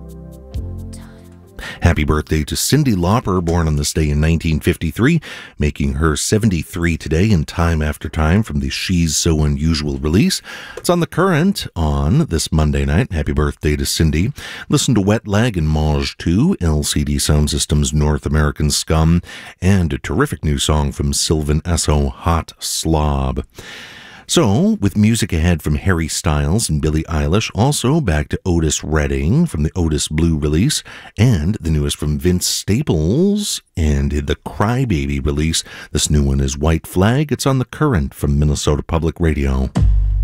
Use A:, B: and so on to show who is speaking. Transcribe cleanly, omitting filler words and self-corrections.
A: Happy birthday to Cyndi Lauper, born on this day in 1953, making her 73 today in Time After Time from the She's So Unusual release. It's on The Current on this Monday night. Happy birthday to Cyndi. Listen to Wet Leg and Maj 2, LCD Soundsystem's North American Scum, and a terrific new song from Sylvan Esso, Hot Slob. So, with music ahead from Harry Styles and Billie Eilish, also back to Otis Redding from the Otis Blue release, and the newest from Vince Staples and the Crybaby release. This new one is White Flag. It's on The Current from Minnesota Public Radio.